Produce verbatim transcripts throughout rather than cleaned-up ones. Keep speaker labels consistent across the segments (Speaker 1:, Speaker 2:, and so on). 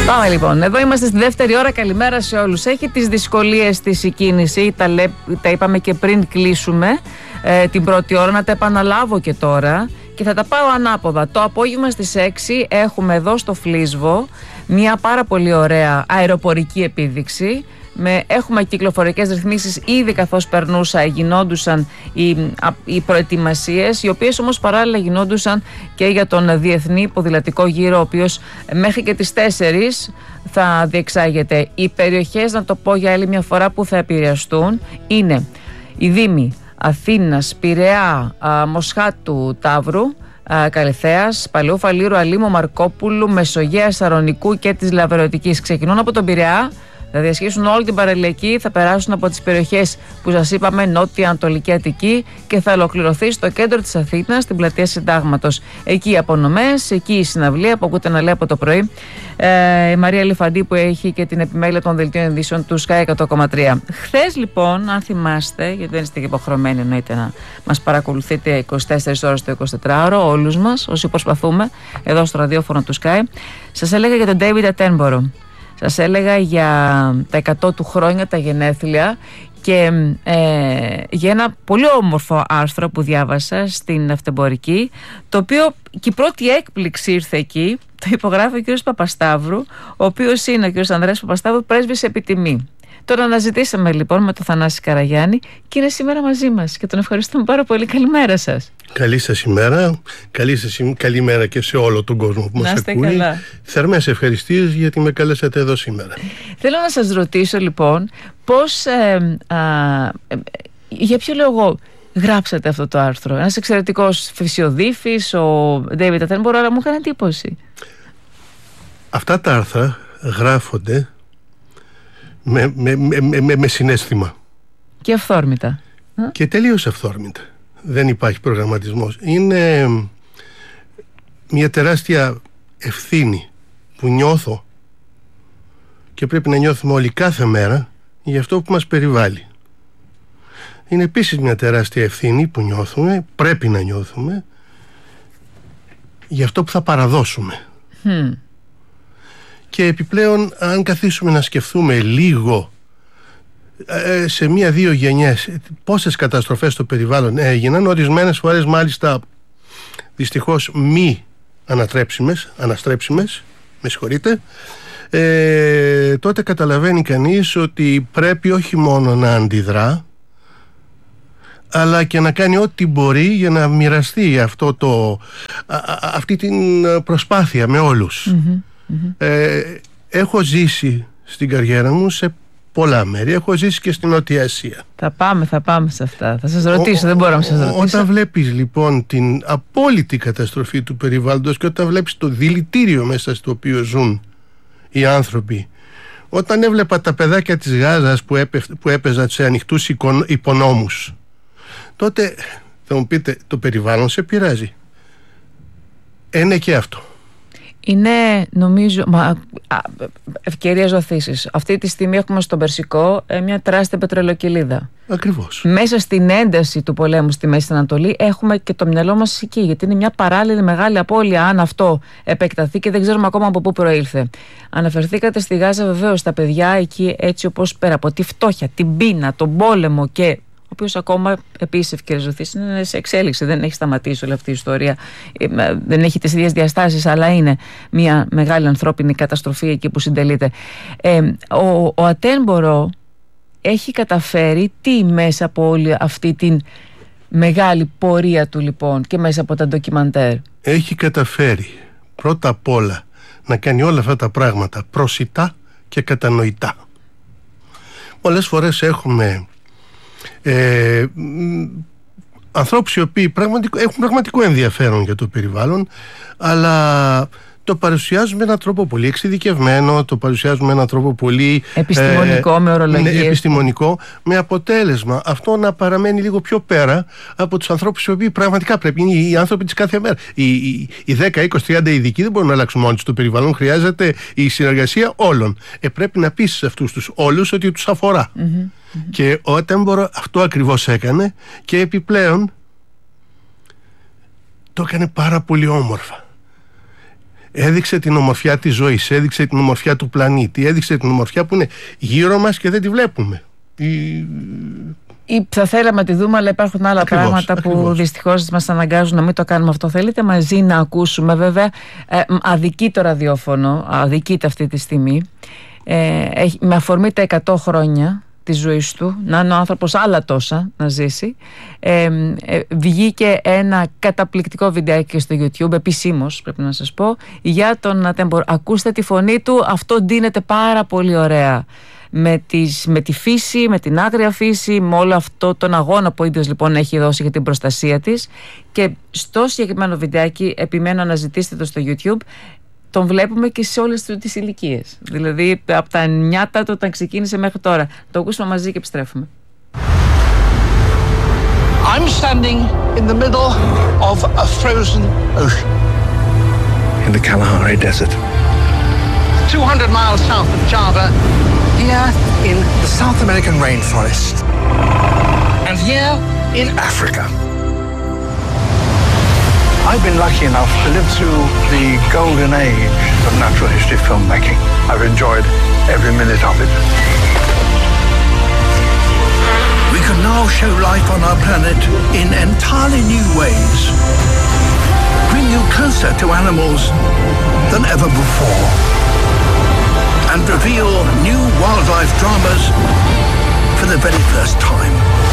Speaker 1: Πάμε λοιπόν. Εδώ είμαστε στη δεύτερη ώρα. Καλημέρα σε όλους. Έχει τις δυσκολίες της η κίνηση. Τα, λέ, τα είπαμε και πριν κλείσουμε ε, την πρώτη ώρα. Να τα επαναλάβω και τώρα. Και θα τα πάω ανάποδα. Το απόγευμα στις έξι έχουμε εδώ στο Φλίσβο μια πάρα πολύ ωραία αεροπορική επίδειξη. Με, έχουμε κυκλοφορικές ρυθμίσεις ήδη καθώς περνούσα, γινόντουσαν οι, οι προετοιμασίες, οι οποίες όμως παράλληλα γινόντουσαν και για τον Διεθνή Ποδηλατικό Γύρο, ο οποίος μέχρι και τις τέσσερις θα διεξάγεται. Οι περιοχές, να το πω για άλλη μια φορά, που θα επηρεαστούν είναι οι Δήμοι Αθήνας, Πειραιά, α, Μοσχάτου, Ταύρου, α, Καλιθέας, Παλαιού Φαλήρου, Αλήμου, Μαρκόπουλου, Μεσογείας, Σαρονικού και της Λαβερωτικής. Ξεκινούν από τον Πειραιά. Θα διασχίσουν όλη την παραλιακή, θα περάσουν από τις περιοχές που σας είπαμε, Νότια, Ανατολική Αττική, και θα ολοκληρωθεί στο κέντρο της Αθήνας, στην πλατεία Συντάγματος. Εκεί οι απονομές, εκεί η συναυλία που ακούτε να λέει από το πρωί ε, η Μαρία Λιφαντή, που έχει και την επιμέλεια των δελτίων ειδήσεων του Sky εκατό κόμμα τρία. Χθες λοιπόν, αν θυμάστε, γιατί δεν είστε και υποχρεωμένοι εννοείται να μας παρακολουθείτε είκοσι τέσσερις ώρες το εικοσιτετράωρο, όλους μας όσοι προσπαθούμε εδώ στο ραδιόφωνο του Sky, σας έλεγα για τον David Attenborough. Σας έλεγα για τα εκατό του χρόνια, τα γενέθλια, και ε, για ένα πολύ όμορφο άρθρο που διάβασα στην Αυτεμπορική, το οποίο και η πρώτη έκπληξη ήρθε εκεί. Το υπογράφει ο κ. Παπασταύρου, ο οποίος είναι ο κ. Ανδρέας Παπασταύρου, πρέσβης επιτιμή. Τον αναζητήσαμε λοιπόν με τον Θανάση Καραγιάννη και είναι σήμερα μαζί μας και τον ευχαριστούμε πάρα πολύ. Καλημέρα σας.
Speaker 2: Καλή σας ημέρα. Καλή σας καλημέρα και σε όλο τον κόσμο που μας ακούει.
Speaker 1: Καλά.
Speaker 2: Θερμές ευχαριστίες γιατί με καλέσατε εδώ σήμερα.
Speaker 1: Θέλω να σας ρωτήσω λοιπόν πώς, ε, α, ε, για ποιο λόγο γράψατε αυτό το άρθρο. Ένας εξαιρετικός φυσιοδίφης, ο David Attenborough, αλλά μου έκανε εντύπωση.
Speaker 2: Αυτά τα άρθρα γράφονται με, με, με, με, με συναίσθημα.
Speaker 1: Και αυθόρμητα.
Speaker 2: Και τελείως αυθόρμητα. Δεν υπάρχει προγραμματισμός. Είναι μια τεράστια ευθύνη που νιώθω και πρέπει να νιώθουμε όλοι κάθε μέρα για αυτό που μας περιβάλλει. Είναι επίσης μια τεράστια ευθύνη που νιώθουμε, πρέπει να νιώθουμε, για αυτό που θα παραδώσουμε. Mm. Και επιπλέον, αν καθίσουμε να σκεφτούμε λίγο σε μία-δύο γενιές πόσες καταστροφές στο περιβάλλον έγιναν, ορισμένες φορές μάλιστα δυστυχώς μη ανατρέψιμες, αναστρέψιμες, με συγχωρείτε, ε, τότε καταλαβαίνει κανείς ότι πρέπει όχι μόνο να αντιδρά, αλλά και να κάνει ό,τι μπορεί για να μοιραστεί αυτό το, α, α, αυτή την προσπάθεια με όλους. Mm-hmm, mm-hmm. Ε, έχω ζήσει στην καριέρα μου σε πολλά μέρη. Έχω ζήσει και στην Νότια Ασία.
Speaker 1: Θα πάμε, θα πάμε σε αυτά. Θα σας ρωτήσω, ο, δεν μπορώ να σας ρωτήσω.
Speaker 2: Όταν βλέπεις λοιπόν την απόλυτη καταστροφή του περιβάλλοντος και όταν βλέπεις το δηλητήριο μέσα στο οποίο ζουν οι άνθρωποι, όταν έβλεπα τα παιδάκια της Γάζας που, έπαι, που έπαιζαν σε ανοιχτούς υπονόμους, τότε θα μου πείτε, το περιβάλλον σε πειράζει. Είναι και αυτό.
Speaker 1: Είναι, νομίζω, μα, ευκαιρία ζωθήσης. Αυτή τη στιγμή έχουμε στον Περσικό μια τεράστια πετρελοκυλίδα.
Speaker 2: Ακριβώς.
Speaker 1: Μέσα στην ένταση του πολέμου στη Μέση Ανατολή έχουμε και το μυαλό μας εκεί, γιατί είναι μια παράλληλη μεγάλη απώλεια αν αυτό επεκταθεί και δεν ξέρουμε ακόμα από πού προήλθε. Αναφερθήκατε στη Γάζα, βεβαίως, τα παιδιά εκεί, έτσι όπως πέρα από τη φτώχεια, την πείνα, τον πόλεμο, και ο οποίος ακόμα επίσης, ευκαιρία ζωθής, είναι σε εξέλιξη, δεν έχει σταματήσει όλη αυτή η ιστορία, δεν έχει τις ίδιες διαστάσεις, αλλά είναι μια μεγάλη ανθρώπινη καταστροφή εκεί που συντελείται. Ε, ο, ο Ατένμπορο έχει καταφέρει τι μέσα από όλη αυτή την μεγάλη πορεία του λοιπόν και μέσα από τα ντοκιμαντέρ?
Speaker 2: Έχει καταφέρει πρώτα απ' όλα να κάνει όλα αυτά τα πράγματα προσιτά και κατανοητά. Πολλές φορές έχουμε Ε, ανθρώπους οι οποίοι πραγματικο, έχουν πραγματικό ενδιαφέρον για το περιβάλλον, αλλά το παρουσιάζουν με έναν τρόπο πολύ εξειδικευμένο, το παρουσιάζουν με έναν τρόπο πολύ
Speaker 1: επιστημονικό, ε, με ορολογίες, επιστημονικό,
Speaker 2: με αποτέλεσμα αυτό να παραμένει λίγο πιο πέρα από τους ανθρώπους οι οποίοι πραγματικά πρέπει, είναι οι άνθρωποι της κάθε μέρα. Οι, οι, οι δέκα, είκοσι, τριάντα ειδικοί δεν μπορούν να αλλάξουν μόνοι τους το περιβάλλον, χρειάζεται η συνεργασία όλων. Ε, πρέπει να πείσεις αυτούς τους όλους ότι τους αφορά. Mm-hmm. Mm-hmm. Και ο Ατένμπορο αυτό ακριβώς έκανε, και επιπλέον το έκανε πάρα πολύ όμορφα. έδειξε την ομορφιά της ζωής, έδειξε την ομορφιά του πλανήτη, έδειξε την ομορφιά που είναι γύρω μας και δεν τη βλέπουμε. Η...
Speaker 1: Ή θα θέλαμε να τη δούμε, αλλά υπάρχουν άλλα
Speaker 2: ακριβώς,
Speaker 1: πράγματα
Speaker 2: ακριβώς.
Speaker 1: που δυστυχώς μας αναγκάζουν να μην το κάνουμε αυτό. Θέλετε μαζί να ακούσουμε, βέβαια, ε, αδικεί το ραδιόφωνο, αδικείται αυτή τη στιγμή, ε, έχει, με αφορμή τα εκατό χρόνια της ζωής του, να είναι ο άνθρωπος άλλα τόσα να ζήσει, ε, ε, βγήκε ένα καταπληκτικό βιντεάκι στο YouTube, επισήμως πρέπει να σας πω, για τον Ατέμπορ. Ακούστε τη φωνή του, αυτό ντύνεται πάρα πολύ ωραία με, τις, με τη φύση, με την άγρια φύση, με όλο αυτό τον αγώνα που ο ίδιος λοιπόν έχει δώσει για την προστασία της. Και στο συγκεκριμένο βιντεάκι, επιμένω να ζητήσετε το στο YouTube, τον βλέπουμε και σε όλες τις ηλικίες. Δηλαδή από τα νιάτα του όταν ξεκίνησε μέχρι τώρα. Το ακούσουμε μαζί και επιστρέφουμε.
Speaker 3: I'm standing in the middle of a frozen ocean.
Speaker 4: In the Kalahari Desert.
Speaker 3: two hundred miles south of Java.
Speaker 4: Here in the South American rainforest.
Speaker 3: And here in
Speaker 4: Africa. I've been lucky enough to live through the golden age of natural history filmmaking. I've enjoyed every minute of it. We can now show life on our planet in entirely new ways. Bring you closer to animals than ever before. And reveal new wildlife dramas for the very first time.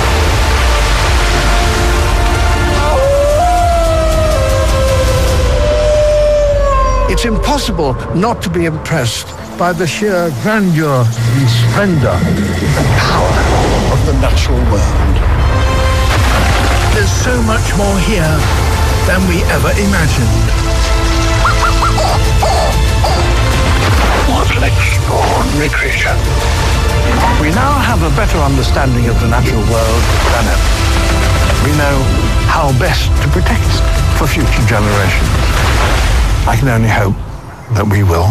Speaker 4: It's impossible not to be impressed by the sheer grandeur and splendor and power of the natural world. There's so much more here than we ever imagined. What an extraordinary creature. We now have a better understanding of the natural world than ever. We know how best to protect it for future generations. I can only hope that we will.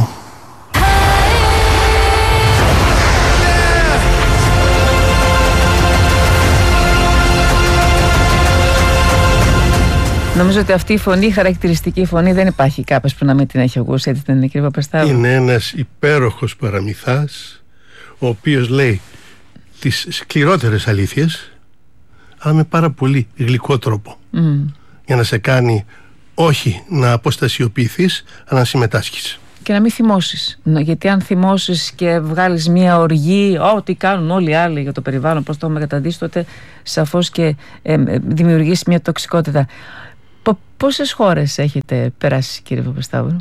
Speaker 1: Νομίζω ότι αυτή η φωνή, η χαρακτηριστική φωνή, δεν υπάρχει κάποιος που να μην την έχει ακούσει, έτσι δεν είναι, κύριε Παπασταύρου?
Speaker 2: Είναι ένας υπέροχος παραμυθάς, ο οποίος λέει τις σκληρότερες αλήθειες, αλλά με πάρα πολύ γλυκό τρόπο, mm. για να σε κάνει όχι να αποστασιοποιηθείς, αλλά να συμμετάσχεις. Και να μην θυμώσεις. Γιατί αν θυμώσεις και βγάλεις μια οργή, ό,τι κάνουν όλοι οι άλλοι για το περιβάλλον, πώς το έχουμε καταντήσει, τότε σαφώς και ε, δημιουργήσει μια τοξικότητα. Πόσες χώρες έχετε περάσει, κύριε Παπασταύρου?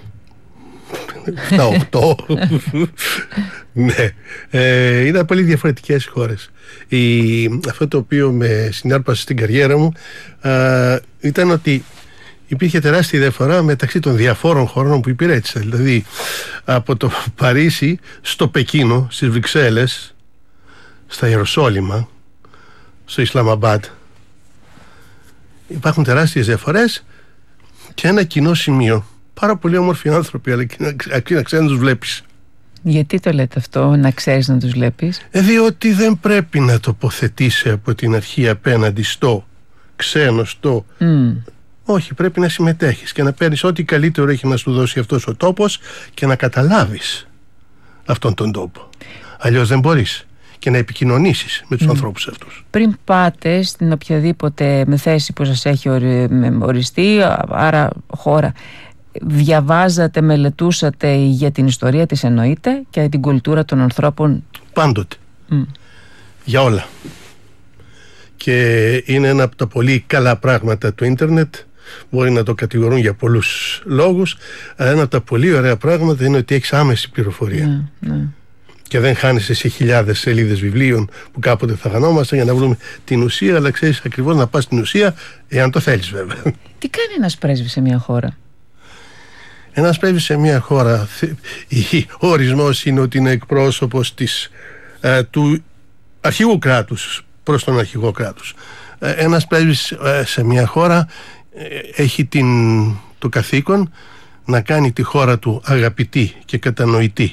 Speaker 2: Στα οκτώ. Ναι. Ε, ήταν πολύ διαφορετικές χώρες. Η, αυτό το οποίο με συνάρπασε στην καριέρα μου α, ήταν ότι υπήρχε τεράστια διαφορά μεταξύ των διαφόρων χωρών που υπηρέτησα. Δηλαδή από το Παρίσι στο Πεκίνο, στις Βρυξέλλες, στα Ιεροσόλυμα, στο Ισλαμαμπάντ, υπάρχουν τεράστιες διαφορές και ένα κοινό σημείο. Πάρα πολύ όμορφοι άνθρωποι, αλλά αρκεί να ξέρεις να τους βλέπεις.
Speaker 1: Γιατί το λέτε αυτό, να ξέρεις να τους βλέπεις?
Speaker 2: Ε, διότι δεν πρέπει να τοποθετήσει από την αρχή απέναντι στο ξένο, στο... Mm. Όχι, πρέπει να συμμετέχεις και να παίρνεις ό,τι καλύτερο έχει να σου δώσει αυτός ο τόπος και να καταλάβεις αυτόν τον τόπο. Αλλιώς δεν μπορείς και να επικοινωνήσεις με τους mm. ανθρώπους αυτούς.
Speaker 1: Πριν πάτε στην οποιαδήποτε με θέση που σας έχει οριστεί, άρα χώρα, διαβάζατε, μελετούσατε για την ιστορία της, εννοείται, και για την κουλτούρα των ανθρώπων?
Speaker 2: Πάντοτε. Mm. Για όλα. Και είναι ένα από τα πολύ καλά πράγματα του ίντερνετ. Μπορεί να το κατηγορούν για πολλούς λόγους, αλλά ένα από τα πολύ ωραία πράγματα είναι ότι έχεις άμεση πληροφορία. Mm, mm. Και δεν χάνεσαι σε χιλιάδες σελίδες βιβλίων που κάποτε θα χανόμαστε για να βρούμε την ουσία, αλλά ξέρεις ακριβώς να πας στην ουσία, εάν το θέλεις βέβαια.
Speaker 1: Τι κάνει ένας πρέσβης σε μια χώρα?
Speaker 2: Ένας πρέσβης σε μια χώρα, ο ορισμός είναι ότι είναι εκπρόσωπος της, ε, του αρχηγού κράτους προς τον αρχηγό κράτους. Ε, ένας πρέσβης ε, σε μια χώρα ε, έχει την, το καθήκον να κάνει τη χώρα του αγαπητή και κατανοητή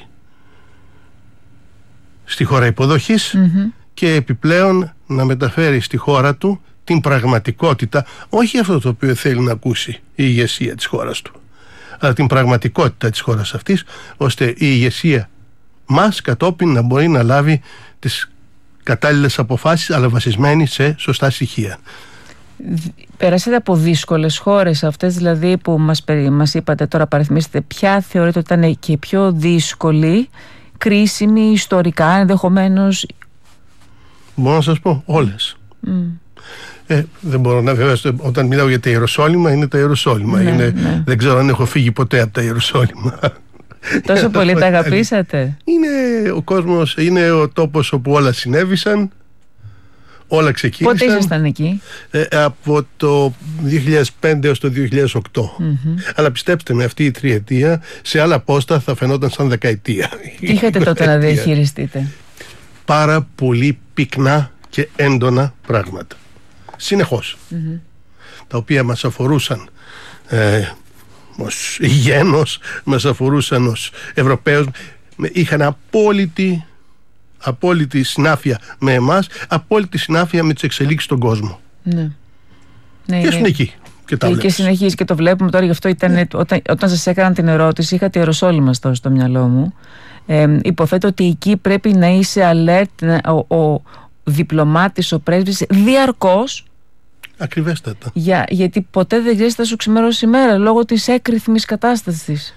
Speaker 2: στη χώρα υποδοχής, mm-hmm. και επιπλέον να μεταφέρει στη χώρα του την πραγματικότητα, όχι αυτό το οποίο θέλει να ακούσει η ηγεσία της χώρας του, αλλά την πραγματικότητα της χώρας αυτής, ώστε η ηγεσία μας κατόπιν να μπορεί να λάβει τις κατάλληλες αποφάσεις, αλλά βασισμένη σε σωστά στοιχεία.
Speaker 1: Περάσατε από δύσκολες χώρες αυτές, δηλαδή που μας, μας είπατε τώρα, παριθμίσετε, ποια θεωρείτε ότι ήταν και πιο δύσκολη, κρίσιμη, ιστορικά ενδεχομένως?
Speaker 2: Μπορώ να σας πω όλες. Mm. Ε, δεν μπορώ να βέβαια, όταν μιλάω για τα Ιεροσόλυμα, είναι τα Ιεροσόλυμα. Ναι, είναι, ναι. Δεν ξέρω αν έχω φύγει ποτέ από τα Ιεροσόλυμα.
Speaker 1: Τόσο πολύ τα αγαπήσατε?
Speaker 2: Είναι ο κόσμος, είναι ο τόπος όπου όλα συνέβησαν, όλα ξεκίνησαν.
Speaker 1: Πότε ήσασταν εκεί?
Speaker 2: Ε, από το δύο χιλιάδες πέντε έως το δύο χιλιάδες οκτώ. Mm-hmm. Αλλά πιστέψτε με, αυτή η τριετία σε άλλα πόστα θα φαινόταν σαν δεκαετία.
Speaker 1: Τι είχατε τότε να διαχειριστείτε?
Speaker 2: Πάρα πολύ πυκνά και έντονα πράγματα. Συνεχώς. Mm-hmm. Τα οποία μας αφορούσαν ε, ως γένος, μας αφορούσαν ως Ευρωπαίους. Είχαν απόλυτη απόλυτη συνάφεια με εμάς, απόλυτη συνάφεια με τις εξελίξεις στον κόσμο. Ναι.
Speaker 1: Ναι,
Speaker 2: και είναι εκεί. Και, τα
Speaker 1: και, και συνεχίζει και το βλέπουμε τώρα. Γι' αυτό ήταν, ναι. όταν, όταν σας έκαναν την ερώτηση, είχα τη Ιεροσόλυμα στο, στο μυαλό μου. Ε, υποθέτω ότι εκεί πρέπει να είσαι alert, ο, ο διπλωμάτης, ο πρέσβης, διαρκώς.
Speaker 2: Ακριβέστατα.
Speaker 1: Για, γιατί ποτέ δεν ξέρεις θα σου ξημερώσει η μέρα λόγω της έκρηθμης κατάστασης.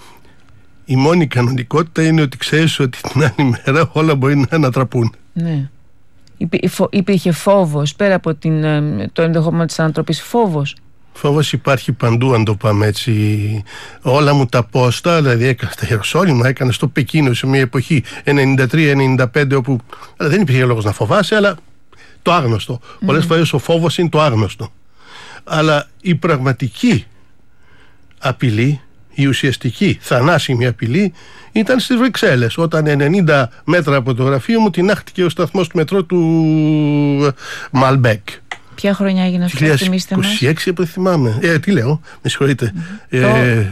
Speaker 2: Η μόνη κανονικότητα είναι ότι ξέρεις ότι την άλλη μέρα όλα μπορεί να ανατραπούν. Ναι.
Speaker 1: Υπήρχε φόβος πέρα από την, το ενδεχόμενο της ανατροπής? Φόβος.
Speaker 2: Φόβος υπάρχει παντού, αν το πάμε έτσι. Όλα μου τα πόστα, δηλαδή έκανα στα Ιεροσόλυμα, έκανα στο Πεκίνο σε μια εποχή ενενήντα τρία ενενήντα πέντε, όπου αλλά δεν υπήρχε λόγος να φοβάσαι, αλλά το άγνωστο. Mm. Πολλές φορές ο φόβος είναι το άγνωστο. Αλλά η πραγματική απειλή, η ουσιαστική θανάσιμη απειλή, ήταν στις Βρυξέλλες, όταν ενενήντα μέτρα από το γραφείο μου τινάχτηκε ο σταθμός του μετρό του Μαλμπέκ. Ποια χρονιά έγινε αυτό? δύο χιλιάδες είκοσι έξι από θυμάμαι. Ε, τι λέω, με συγχωρείτε. Mm-hmm. Ε,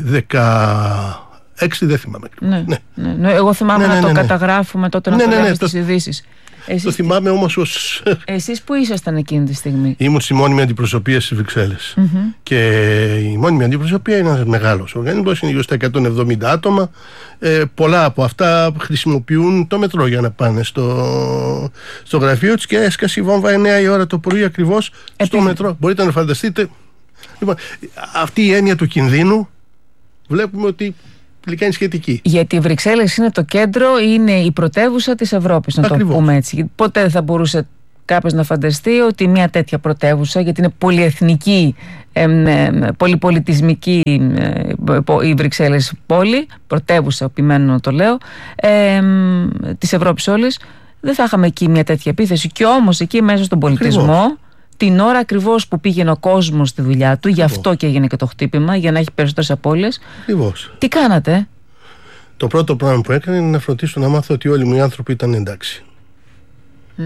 Speaker 2: δεκαέξι δεν θυμάμαι.
Speaker 1: Ναι, ναι. Ναι, ναι. Εγώ θυμάμαι ναι, ναι, ναι, ναι. να το καταγράφουμε τότε, να ναι, το λέμε ναι, ναι, στις το... ειδήσεις.
Speaker 2: Εσείς το θυμάμαι όμως ως...
Speaker 1: Εσείς που ήσασταν εκείνη τη στιγμή?
Speaker 2: Ήμουν στη μόνιμη αντιπροσωπεία στις Βρυξέλλες. Mm-hmm. Και η μόνιμη αντιπροσωπεία είναι ένας μεγάλος οργανισμός, είναι γύρω στα εκατόν εβδομήντα άτομα. Ε, πολλά από αυτά χρησιμοποιούν το μετρό για να πάνε στο, στο γραφείο τους, και έσκασε η βόμβα εννιά η ώρα το πρωί ακριβώς στο Επί... μετρό. Μπορείτε να φανταστείτε. Λοιπόν, αυτή η έννοια του κινδύνου βλέπουμε ότι τελικά είναι σχετική. Γιατί οι Βρυξέλλες είναι το κέντρο, είναι η πρωτεύουσα της Ευρώπης, να Ακριβώς. το πούμε έτσι. Ποτέ δεν θα μπορούσε κάποιος να φανταστεί ότι μια τέτοια πρωτεύουσα, γιατί είναι πολυεθνική, ε, ε, πολυπολιτισμική ε, οι Βρυξέλλες πόλη, πρωτεύουσα, επιμένω να το λέω, ε, της Ευρώπης όλης, δεν θα είχαμε εκεί μια τέτοια επίθεση. Και όμως εκεί μέσα στον πολιτισμό, Ακριβώς. την ώρα ακριβώς που πήγαινε ο κόσμος στη δουλειά του, γι' αυτό και έγινε και το χτύπημα, για να έχει περισσότερες απώλειες. Ακριβώς. Τι κάνατε? Το πρώτο πράγμα που έκανε είναι να φροντίσω να μάθω ότι όλοι μου οι άνθρωποι ήταν εντάξει. Mm.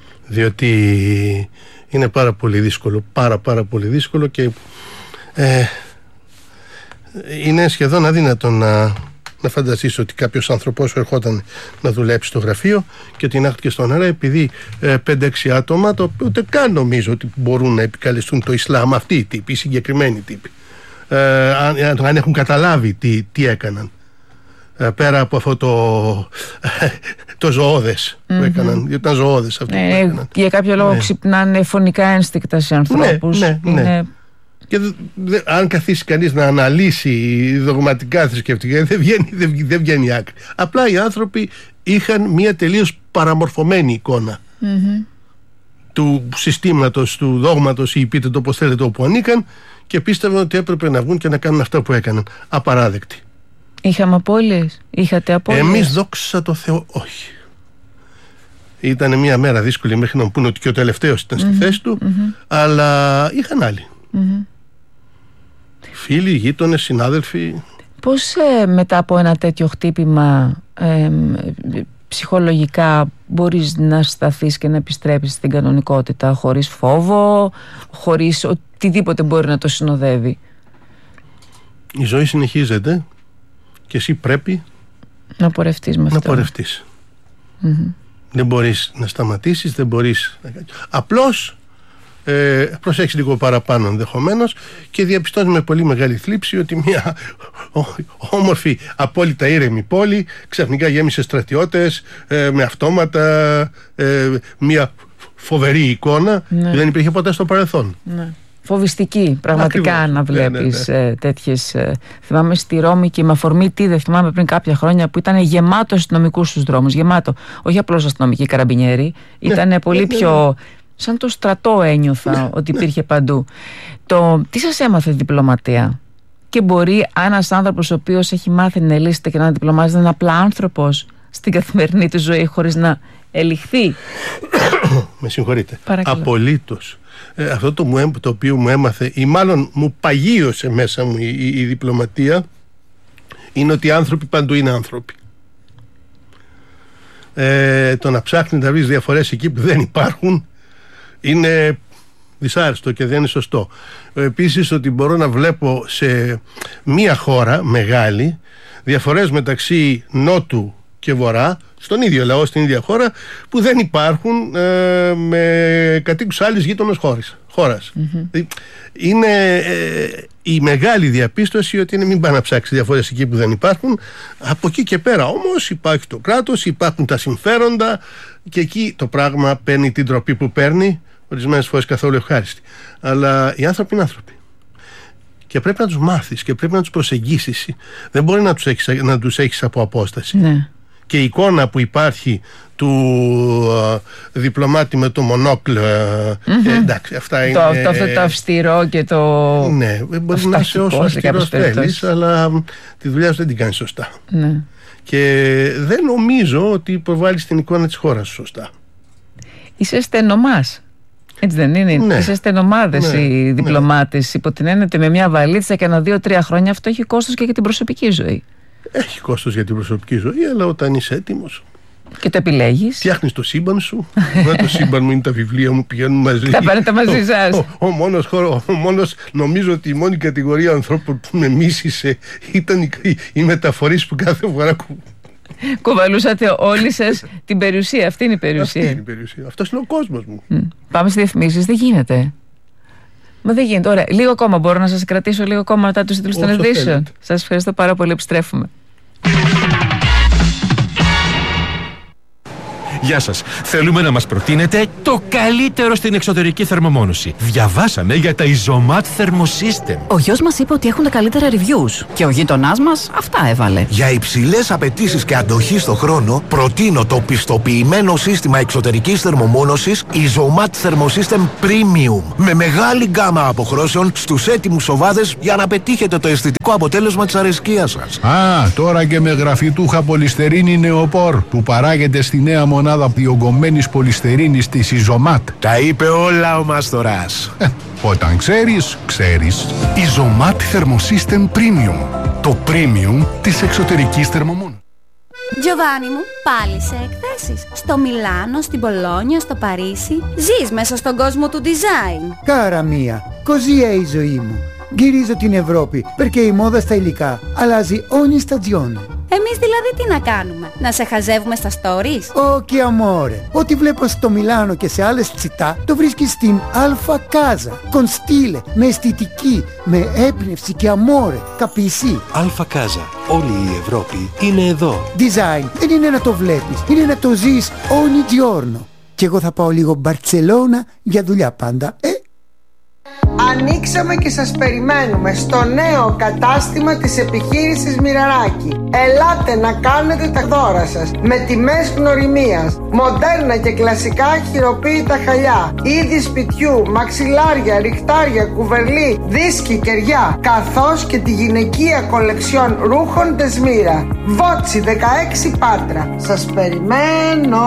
Speaker 2: Διότι είναι πάρα πολύ δύσκολο, πάρα πάρα πολύ δύσκολο, και ε, είναι σχεδόν αδύνατο να, να φανταστείς ότι κάποιος άνθρωπος ερχόταν να δουλέψει στο γραφείο και τεινάχτηκε στον αέρα επειδή ε, πέντε έξι άτομα, το οποίο ούτε καν νομίζω ότι μπορούν να επικαλεστούν το Ισλάμ, αυτοί οι τύποι, οι συγκεκριμένοι τύποι, ε, αν, αν έχουν καταλάβει τι, τι έκαναν. Πέρα από αυτό το, το ζωώδες mm-hmm. που έκαναν, ήταν ζωώδες αυτό ναι, που έκαναν. Για κάποιο λόγο ναι. ξυπνάνε φωνικά ένστικτα σε ανθρώπους. Ναι, ναι, ναι. Είναι... Και δε, δε, αν καθίσει κανείς να αναλύσει δογματικά θρησκευτικά, δεν βγαίνει, δεν, δεν βγαίνει άκρη. Απλά οι άνθρωποι είχαν μια τελείως παραμορφωμένη εικόνα mm-hmm. του συστήματος, του δόγματος, ή πείτε το πως θέλετε, όπου ανήκαν, και πίστευαν ότι έπρεπε να βγουν και να κάνουν αυτά που έκαναν. Απαράδεκτη. Είχαμε απώλειες? Είχατε απώλειες? Εμείς, δόξα τω Θεώ, όχι. Ήταν μια μέρα δύσκολη μέχρι να μου πούνε ότι και ο τελευταίος ήταν στη mm-hmm, θέση του, mm-hmm. αλλά είχαν άλλοι. Mm-hmm. Φίλοι, γείτονες, συνάδελφοι. Πώς ε, μετά από ένα τέτοιο χτύπημα ε, ψυχολογικά μπορείς να σταθείς και να επιστρέψεις στην κανονικότητα, χωρίς φόβο, χωρίς οτιδήποτε μπορεί να το συνοδεύει? Η ζωή συνεχίζεται και εσύ πρέπει να πορευτείς με αυτό. Να πορευτείς. Mm-hmm. Δεν μπορείς να σταματήσεις, δεν μπορείς. Απλώς ε, προσέξει λίγο παραπάνω ενδεχομένως και διαπιστώνει με πολύ μεγάλη θλίψη ότι μια όμορφη, απόλυτα ήρεμη πόλη ξαφνικά γέμισε στρατιώτες ε, με αυτόματα, ε, μια φοβερή εικόνα ναι. που δεν υπήρχε ποτέ στο παρελθόν.
Speaker 1: Ναι. Φοβιστική πραγματικά. Ακριβώς. Να βλέπεις ναι, ναι, ναι. τέτοιες. Θυμάμαι στη Ρώμη και με αφορμή τι δεν θυμάμαι πριν κάποια χρόνια που ήταν γεμάτο αστυνομικούς στους δρόμους. Γεμάτο. Όχι απλώς αστυνομικοί καραμπινιέροι. Ναι, ήταν πολύ ναι, πιο. Ναι, ναι. Σαν το στρατό ένιωθα ναι, ότι υπήρχε ναι. παντού. Το... Τι σας έμαθε διπλωματία? Και μπορεί ένας άνθρωπος ο οποίος έχει μάθει να ελίσσεται και να διπλωμάζεται να είναι απλά άνθρωπος στην καθημερινή του ζωή χωρίς να ελιχθεί?
Speaker 2: Με συγχωρείτε. Απολύτως. Ε, αυτό το, μου, το οποίο μου έμαθε ή μάλλον μου παγίωσε μέσα μου η, η, η διπλωματία είναι ότι οι άνθρωποι παντού είναι άνθρωποι. Ε, το να ψάχνει να βρεις διαφορές εκεί που δεν υπάρχουν είναι δυσάρεστο και δεν είναι σωστό. Επίσης ότι μπορώ να βλέπω σε μία χώρα μεγάλη διαφορές μεταξύ νότου και βορρά στον ίδιο λαό, στην ίδια χώρα που δεν υπάρχουν ε, με κατοίκους άλλης γείτονος χώρας, χώρας. Mm-hmm. Είναι ε, η μεγάλη διαπίστωση ότι είναι μην πάει να ψάξει διαφορές εκεί που δεν υπάρχουν. Από εκεί και πέρα όμως υπάρχει το κράτος, υπάρχουν τα συμφέροντα και εκεί το πράγμα παίρνει την τροπή που παίρνει, ορισμένες φορές καθόλου ευχάριστη. Αλλά οι άνθρωποι είναι άνθρωποι και πρέπει να τους μάθεις και πρέπει να τους προσεγγίσεις. Δεν μπορεί να τους έχεις, να τους έχεις από απόσταση. Ναι. Και η εικόνα που υπάρχει του uh, διπλωμάτη με το μονόκλ, mm-hmm. ε, εντάξει, αυτά είναι...
Speaker 1: Το, το, αυτό το αυστηρό και το...
Speaker 2: Ναι, μπορεί να είσαι όσο αυστηρός θέλεις, αλλά τη δουλειά σου δεν την κάνεις σωστά. Ναι. Και δεν νομίζω ότι προβάλλεις την εικόνα της χώρας σου σωστά.
Speaker 1: Είσαι στενομάς. Έτσι δεν είναι? Ναι. Είσαι στενομάδες ναι. οι διπλωμάτες. Ναι. Υπό την έννοια ότι με μια βαλίτσα και ένα δύο-τρία χρόνια αυτό έχει κόστος και για την προσωπική ζωή. Έχει
Speaker 2: κόστος για την προσωπική ζωή, αλλά όταν είσαι έτοιμος
Speaker 1: και το επιλέγεις,
Speaker 2: φτιάχνεις το σύμπαν σου. Το σύμπαν μου είναι τα βιβλία μου, πηγαίνουν μαζί.
Speaker 1: Τα πάρετε μαζί σας.
Speaker 2: Ο, ο, ο, μόνος χώρο, ο μόνος, νομίζω ότι η μόνη κατηγορία ανθρώπων που με μίσησε ήταν οι, οι, οι μεταφορείς που κάθε φορά κου...
Speaker 1: κουβαλούσατε όλοι σας την περιουσία. Αυτή είναι η περιουσία.
Speaker 2: Αυτή είναι η περιουσία. Αυτός είναι ο κόσμος μου.
Speaker 1: Mm. Πάμε στις διαφημίσεις. Δεν γίνεται. Μα δεν γίνεται. Ωραία. Λίγο ακόμα μπορώ να σας κρατήσω λίγο ακόμα μετά τους τίτλους των ειδήσεων. Σας ευχαριστώ πάρα πολύ. Επιστρέφουμε.
Speaker 5: Γεια σας. Θέλουμε να μας προτείνετε το καλύτερο στην εξωτερική θερμομόνωση. Διαβάσαμε για τα Isomat Thermosystem.
Speaker 6: Ο γιος μας είπε ότι έχουν τα καλύτερα reviews και ο γείτονάς μας αυτά έβαλε.
Speaker 7: Για υψηλές απαιτήσεις και αντοχή στο χρόνο, προτείνω το πιστοποιημένο σύστημα εξωτερικής θερμομόνωσης Isomat Thermosystem Premium. Με μεγάλη γκάμα αποχρώσεων στους έτοιμους σοβάδες για να πετύχετε το αισθητικό αποτέλεσμα της αρεσκίας σας.
Speaker 8: Α, τώρα και με γραφιτούχα πολυστερίνη νεοπόρ που παράγεται στη νέα μονάδα διογκωμένης πολυστερίνης της Isomat.
Speaker 7: Τα είπε όλα ο Μάστορας.
Speaker 8: Ε, όταν ξέρεις, ξέρεις.
Speaker 9: Isomat Thermosystem Premium. Το premium της εξωτερικής θερμομόνωσης.
Speaker 10: Giovanni μου, πάλι σε εκθέσεις. Στο Μιλάνο, στην Πολόνια, στο Παρίσι. Ζεις μέσα στον κόσμο του design.
Speaker 11: Κάρα μία, così è η ζωή μου. Γυρίζω την Ευρώπη, perché η μόδα στα υλικά αλλάζει ogni stagione.
Speaker 10: Εμείς δηλαδή τι να κάνουμε, να σε χαζεύουμε στα stories?
Speaker 11: Όχι amore, ό,τι βλέπω στο Μιλάνο και σε άλλες τσιτά το βρίσκεις στην Alfa Casa. Con stile, με αισθητική, με έμπνευση και amore, capisci?
Speaker 12: Alfa Casa, όλη η Ευρώπη είναι εδώ.
Speaker 11: Design δεν είναι να το βλέπεις, είναι να το ζεις ogni giorno. Και εγώ θα πάω λίγο Μπαρτσελώνα για δουλειά πάντα, ε?
Speaker 13: Ανοίξαμε και σας περιμένουμε στο νέο κατάστημα της επιχείρησης Μοιραράκη. Ελάτε να κάνετε τα δώρα σας με τιμές γνωριμίας, μοντέρνα και κλασικά χειροποίητα χαλιά, είδη σπιτιού, μαξιλάρια, ριχτάρια, κουβερλί, δίσκοι, κεριά, καθώς και τη γυναικεία κολεξιόν ρούχων Τεσμύρα. Βότσι δεκαέξι Πάτρα. Σας περιμένω.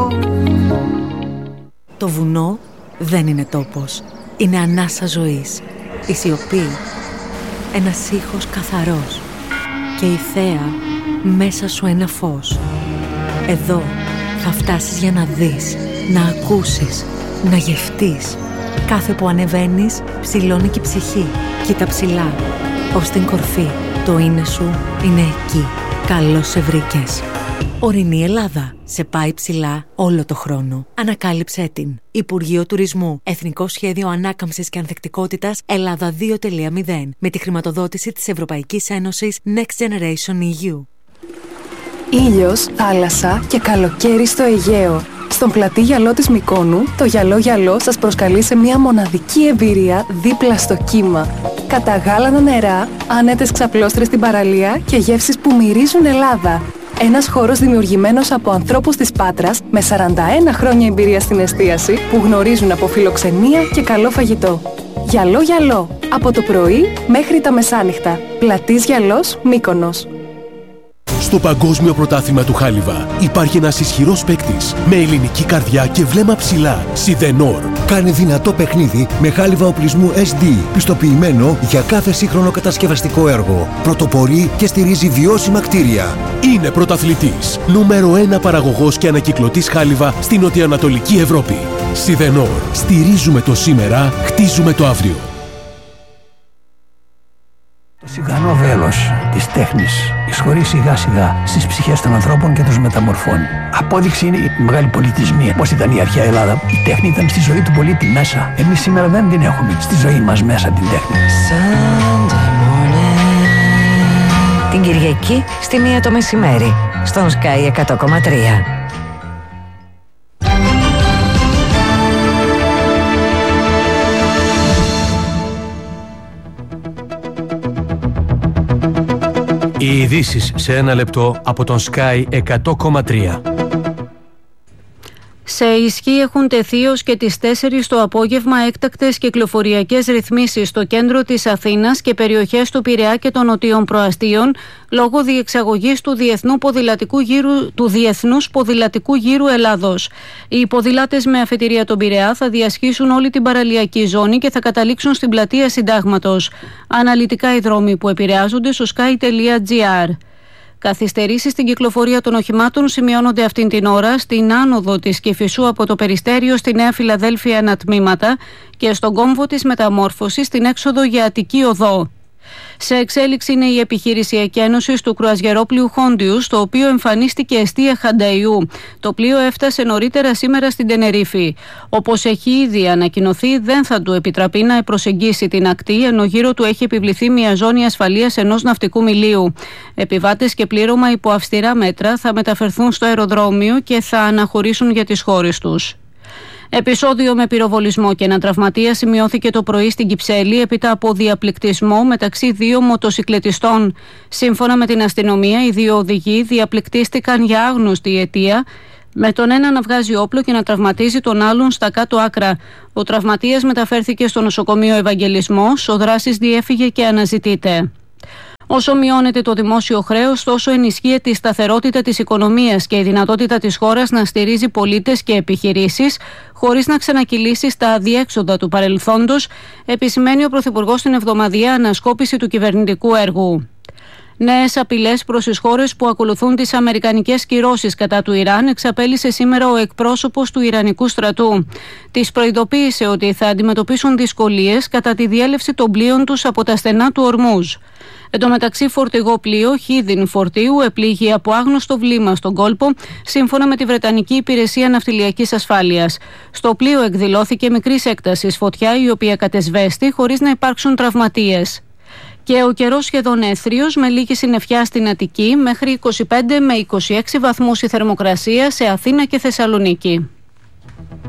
Speaker 14: Το βουνό δεν είναι τόπος. Είναι ανάσα ζωής, η σιωπή, ένας ήχος καθαρός και η θέα μέσα σου ένα φως. Εδώ θα φτάσεις για να δεις, να ακούσεις, να γευτείς. Κάθε που ανεβαίνεις ψηλώνει και η ψυχή. Κοίτα ψηλά, ως την κορφή. Το είναι σου είναι εκεί. Καλώς σε βρήκες. Ορεινή Ελλάδα. Σε πάει ψηλά όλο το χρόνο. Ανακάλυψέ την. Υπουργείο Τουρισμού. Εθνικό Σχέδιο Ανάκαμψης και Ανθεκτικότητας Ελλάδα δύο τελεία μηδέν. Με τη χρηματοδότηση της Ευρωπαϊκής Ένωσης Next Generation ι γιου.
Speaker 15: Ήλιος, θάλασσα και καλοκαίρι στο Αιγαίο. Στον πλατή γυαλό της Μυκόνου, το γυαλό γυαλό σας προσκαλεί σε μια μοναδική εμπειρία δίπλα στο κύμα. Καταγάλανα νερά, άνετες ξαπλώστρες στην παραλία και γεύσεις που μυρίζουν Ελλάδα. Ένας χώρος δημιουργημένος από ανθρώπους της Πάτρας με σαράντα ένα χρόνια εμπειρία στην εστίαση που γνωρίζουν από φιλοξενία και καλό φαγητό. Γυαλό γυαλό, από το πρωί μέχρι τα μεσάνυχτα. Πλατής γυαλός Μύκονος.
Speaker 12: Στο Παγκόσμιο Πρωτάθλημα του Χάλιβα υπάρχει ένας ισχυρός παίκτης με ελληνική καρδιά και βλέμμα ψηλά. Σιδενόρ.
Speaker 16: Κάνει δυνατό παιχνίδι με χάλιβα οπλισμού ες ντι, πιστοποιημένο για κάθε σύγχρονο κατασκευαστικό έργο. Πρωτοπορεί και στηρίζει βιώσιμα κτίρια.
Speaker 12: Είναι πρωταθλητής. Νούμερο ένα παραγωγός και ανακυκλωτής χάλιβα στην νοτιοανατολική Ευρώπη. Σιδενόρ. Στηρίζουμε το σήμερα, χτίζουμε το αύριο.
Speaker 17: Το σιγανό βέλος της τέχνης εισχωρεί σιγά σιγά στις ψυχές των ανθρώπων και τους μεταμορφώνει. Απόδειξη είναι η μεγάλη πολιτισμία. Πώς ήταν η αρχαία Ελλάδα. Η τέχνη ήταν στη ζωή του πολίτη μέσα. Εμείς σήμερα δεν την έχουμε στη ζωή μας μέσα την τέχνη.
Speaker 18: Την Κυριακή στη μία το μεσημέρι στον Sky εκατό κόμμα τρία.
Speaker 12: Οι ειδήσεις σε ένα λεπτό από τον Sky εκατό κόμμα τρία.
Speaker 19: Σε ισχύ έχουν τεθεί ως και τις τέσσερις το απόγευμα έκτακτες κυκλοφοριακές ρυθμίσεις στο κέντρο της Αθήνας και περιοχές του Πειραιά και των νοτίων προαστίων λόγω διεξαγωγής του, Διεθνού Ποδηλατικού Γύρου, του Διεθνούς Ποδηλατικού Γύρου Ελλάδος. Οι ποδηλάτες με αφετηρία τον Πειραιά θα διασχίσουν όλη την παραλιακή ζώνη και θα καταλήξουν στην πλατεία Συντάγματος. Αναλυτικά οι δρόμοι που επηρεάζονται στο sky τελεία gr. Καθυστερήσεις στην κυκλοφορία των οχημάτων σημειώνονται αυτήν την ώρα στην άνοδο της Κηφισού από το Περιστέριο στη Νέα Φιλαδέλφια ανατμήματα και στον κόμβο της Μεταμόρφωσης στην έξοδο για Αττική Οδό. Σε εξέλιξη είναι η επιχείρηση εκένωσης του κρουαζιερόπλοιου Χόντιου, στο οποίο εμφανίστηκε εστία Χανταϊού. Το πλοίο έφτασε νωρίτερα σήμερα στην Τενερίφη. Όπως έχει ήδη ανακοινωθεί, δεν θα του επιτραπεί να προσεγγίσει την ακτή, ενώ γύρω του έχει επιβληθεί μια ζώνη ασφαλείας ενός ναυτικού μιλίου. Επιβάτες και πλήρωμα υπό αυστηρά μέτρα θα μεταφερθούν στο αεροδρόμιο και θα αναχωρήσουν για τις χώρες τους. Επεισόδιο με πυροβολισμό και ένα τραυματία σημειώθηκε το πρωί στην Κυψέλη έπειτα από διαπληκτισμό μεταξύ δύο μοτοσικλετιστών. Σύμφωνα με την αστυνομία, οι δύο οδηγοί διαπληκτίστηκαν για άγνωστη αιτία, με τον ένα να βγάζει όπλο και να τραυματίζει τον άλλον στα κάτω άκρα. Ο τραυματίας μεταφέρθηκε στο νοσοκομείο Ευαγγελισμός, ο δράσης διέφυγε και αναζητείται. Όσο μειώνεται το δημόσιο χρέος, τόσο ενισχύεται η σταθερότητα της οικονομίας και η δυνατότητα της χώρας να στηρίζει πολίτες και επιχειρήσεις, χωρίς να ξανακυλήσει στα αδιέξοδα του παρελθόντος, επισημαίνει ο Πρωθυπουργός στην εβδομαδιαία ανασκόπηση του κυβερνητικού έργου. Νέες απειλές προς τις χώρες που ακολουθούν τις αμερικανικές κυρώσεις κατά του Ιράν εξαπέλυσε σήμερα ο εκπρόσωπος του Ιρανικού στρατού. Τις προειδοποίησε ότι θα αντιμετωπίσουν δυσκολίες κατά τη διέλευση των πλοίων τους από τα στενά του Ορμούζ. Εν τω μεταξύ, φορτηγό πλοίο χίδιν φορτίου επλήγει από άγνωστο βλήμα στον κόλπο, σύμφωνα με τη Βρετανική Υπηρεσία Ναυτιλιακής Ασφάλειας. Στο πλοίο εκδηλώθηκε μικρής έκτασης φωτιά, η οποία κατεσβέστη χωρίς να υπάρξουν τραυματίες. Και ο καιρός σχεδόν έθριος, με λίγη συννεφιά στην Αττική, μέχρι είκοσι πέντε με είκοσι έξι βαθμούς η θερμοκρασία σε Αθήνα και Θεσσαλονίκη.